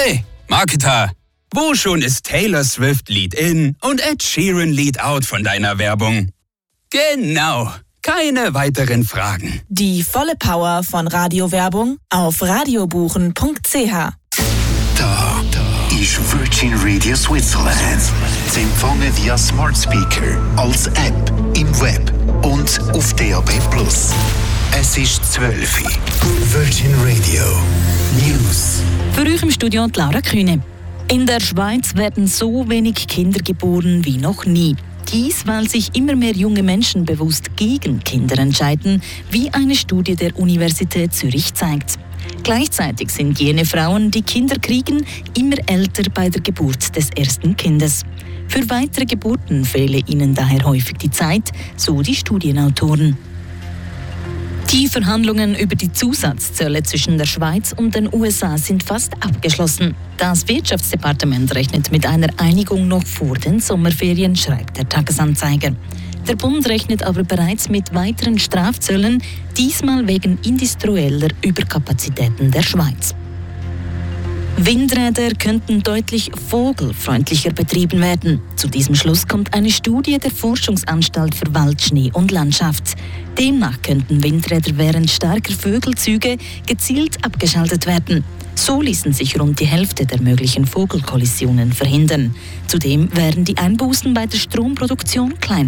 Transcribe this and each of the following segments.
Hey, Marketer, wo schon ist Taylor Swift Lead In und Ed Sheeran Lead Out von deiner Werbung? Genau, keine weiteren Fragen. Die volle Power von Radiowerbung auf radiobuchen.ch. Da ist Virgin Radio Switzerland. Zu empfangen via Smart Speaker, als App, im Web und auf DAB+. Es ist 12 Uhr. Virgin Radio News. Für euch im Studio Laura Kühne. In der Schweiz werden so wenig Kinder geboren wie noch nie. Dies, weil sich immer mehr junge Menschen bewusst gegen Kinder entscheiden, wie eine Studie der Universität Zürich zeigt. Gleichzeitig sind jene Frauen, die Kinder kriegen, immer älter bei der Geburt des ersten Kindes. Für weitere Geburten fehle ihnen daher häufig die Zeit, so die Studienautoren. Die Verhandlungen über die Zusatzzölle zwischen der Schweiz und den USA sind fast abgeschlossen. Das Wirtschaftsdepartement rechnet mit einer Einigung noch vor den Sommerferien, schreibt der Tagesanzeiger. Der Bund rechnet aber bereits mit weiteren Strafzöllen, diesmal wegen industrieller Überkapazitäten der Schweiz. Windräder könnten deutlich vogelfreundlicher betrieben werden. Zu diesem Schluss kommt eine Studie der Forschungsanstalt für Wald, Schnee und Landschaft. Demnach könnten Windräder während starker Vögelzüge gezielt abgeschaltet werden. So ließen sich rund die Hälfte der möglichen Vogelkollisionen verhindern. Zudem wären die Einbußen bei der Stromproduktion klein.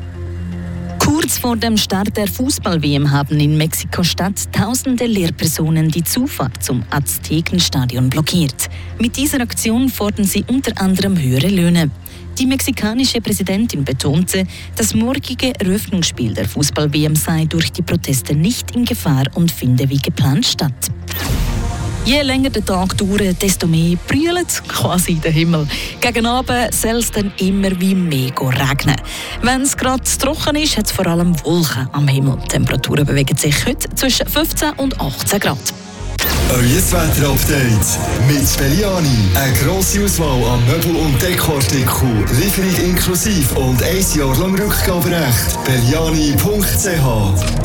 Kurz vor dem Start der Fußball-WM haben in Mexiko-Stadt tausende Lehrpersonen die Zufahrt zum Aztekenstadion blockiert. Mit dieser Aktion fordern sie unter anderem höhere Löhne. Die mexikanische Präsidentin betonte, das morgige Eröffnungsspiel der Fußball-WM sei durch die Proteste nicht in Gefahr und finde wie geplant statt. Je länger der Tag dauert, desto mehr brüllt quasi der Himmel. Gegen Abend soll es dann immer wie mehr regnen. Wenn es gerade trocken ist, hat es vor allem Wolken am Himmel. Die Temperaturen bewegen sich heute zwischen 15 und 18 Grad. Euer Wetter-Update mit Belliani. Eine grosse Auswahl an Möbel- und Dekoartikeln. Lieferung inklusive und 1 Jahr lang Rückgaberecht. Belliani.ch